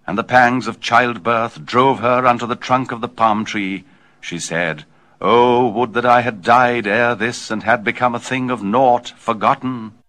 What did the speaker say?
and the pangs of childbirth drove her unto the trunk of the palm tree, she said, Oh, would that I had died ere this, and had become a thing of naught, forgotten.